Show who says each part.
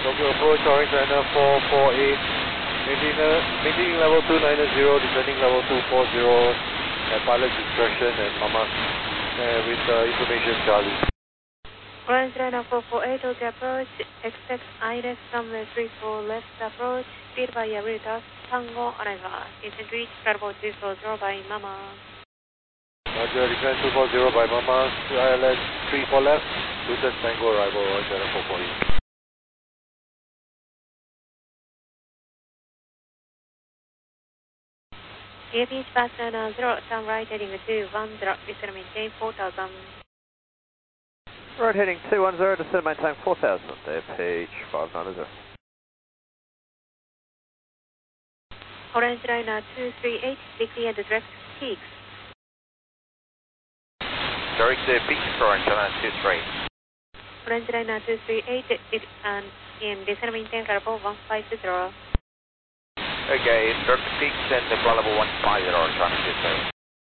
Speaker 1: Tokyo approach, orange runner 448, maintaining level 290, descending level 240, at pilot discretion and Mama, with information Charlie.
Speaker 2: Orange runner 448, Tokyo approach, expect ILS runway 34 left approach, speed by Yarita, Tango arrival, descent reach, Carbo 240 by Mama.
Speaker 1: Roger, descent 240 by Mama, ILS 34 left, Luton Tango arrival, Orange runner 448.
Speaker 2: APH pass runner 0, turn right heading 210, descend maintain 4000.
Speaker 3: Right heading 210, descend maintain 4000, APH 590.
Speaker 2: Orange liner 238, degree and direct peaks.
Speaker 4: Direct peaks for Orange liner 238.
Speaker 2: Orange liner 238, and in descend maintain Carbo 150.
Speaker 4: Okay, direct peaks and the level 150, Orange liner 238.